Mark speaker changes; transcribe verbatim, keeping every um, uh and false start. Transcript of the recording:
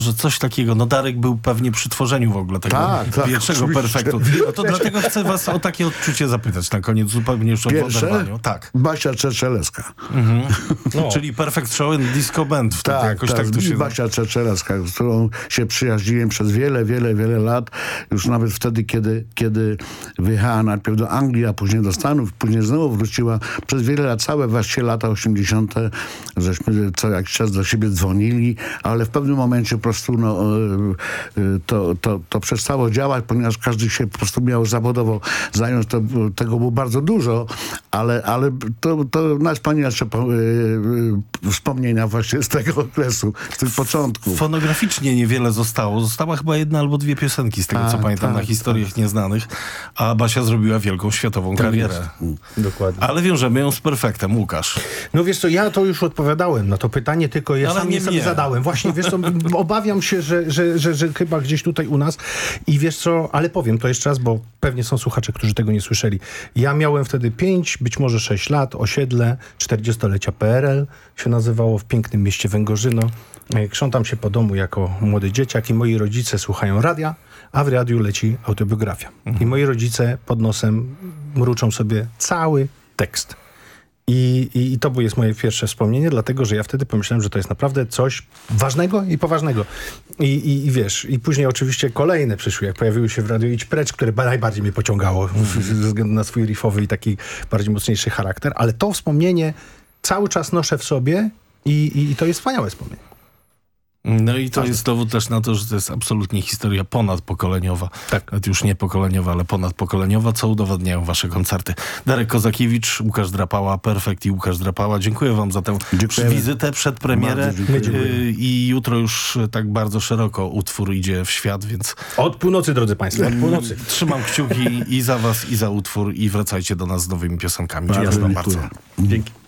Speaker 1: że coś takiego, no Darek był pewnie przy tworzeniu w ogóle tego
Speaker 2: Tak, tak,
Speaker 1: pierwszego
Speaker 2: oczywiście.
Speaker 1: perfektu. No to dlatego chcę was o takie odczucie zapytać na koniec, zupełnie już o
Speaker 2: Pierwsze?
Speaker 1: oderwaniu. Tak.
Speaker 2: Basia Czeczelewska.
Speaker 1: Mhm.
Speaker 3: No.
Speaker 1: Czyli Perfect Show and Disco Band. Wtedy
Speaker 2: Tak,
Speaker 1: jakoś
Speaker 2: tak,
Speaker 1: tak to się...
Speaker 2: Basia Czeczelewska, z którą się przyjaźniłem przez wiele, wiele, wiele lat. Już nawet wtedy, kiedy, kiedy wyjechała najpierw do Anglii, a później do Stanów, później znowu wróciła. Przez wiele lat, całe właściwie lata osiemdziesiąte, żeśmy co jakiś czas do siebie dzwonili, ale w pewnym momencie po prostu no, to, to, to przestało działać, ponieważ każdy się po prostu miał zawodowo zająć. To, tego było bardzo dużo, ale, ale to, to najwspanialsze wspomnienia właśnie z tego okresu, z tych początków.
Speaker 1: Fonograficznie niewiele zostało. Została chyba jedna albo dwie piosenki, z tego
Speaker 2: Tak,
Speaker 1: co pamiętam,
Speaker 2: tak,
Speaker 1: na historiach tak. nieznanych, a Basia zrobiła wielką światową
Speaker 2: Tak
Speaker 1: karierę.
Speaker 2: jest.
Speaker 3: Dokładnie.
Speaker 1: Ale wiążemy ją z Perfektem. Łukasz.
Speaker 3: No wiesz co, ja to już odpowiadałem na to pytanie, tylko ja
Speaker 1: Ale
Speaker 3: sam
Speaker 1: nie
Speaker 3: je sobie
Speaker 1: mnie.
Speaker 3: zadałem. Właśnie, wiesz co, obawiam się, że, że, że, że chyba gdzieś tutaj u nas i wiesz co, ale powiem to jeszcze raz, bo pewnie są słuchacze, którzy tego nie słyszeli. Ja miałem wtedy pięć, być może sześć lat, osiedle czterdziestolecia P R L się nazywało, w pięknym mieście Węgorzyno. Krzątam się po domu jako młody dzieciak i moi rodzice słuchają radia, a w radiu leci autobiografia. Mhm. I moi rodzice pod nosem mruczą sobie cały tekst. I, i, I to jest moje pierwsze wspomnienie, dlatego, że ja wtedy pomyślałem, że to jest naprawdę coś ważnego i poważnego. I, i, i wiesz, i później oczywiście kolejne przyszły, jak pojawiły się w radiu Idź Precz, które najbardziej mnie pociągało mm. ze względu na swój riffowy i taki bardziej mocniejszy charakter, ale to wspomnienie cały czas noszę w sobie i, i, i to jest wspaniałe wspomnienie.
Speaker 1: No i to jest dowód też na to, że to jest absolutnie historia ponadpokoleniowa.
Speaker 3: Tak.
Speaker 1: Nawet już nie pokoleniowa, ale ponadpokoleniowa, co udowadniają wasze koncerty. Darek Kozakiewicz, Łukasz Drapała, Perfekt i Łukasz Drapała. Dziękuję wam za tę
Speaker 2: Dziękujemy.
Speaker 1: wizytę, przedpremierę.
Speaker 2: Bardzo dziękuję.
Speaker 1: Y, I jutro już tak bardzo szeroko utwór idzie w świat, więc
Speaker 3: Od północy, drodzy państwo, od północy.
Speaker 1: trzymam kciuki i za was, i za utwór i wracajcie do nas z nowymi piosenkami.
Speaker 2: Bardzo
Speaker 1: Dziękuję
Speaker 2: dziękuję.
Speaker 1: bardzo.
Speaker 3: Dzięki.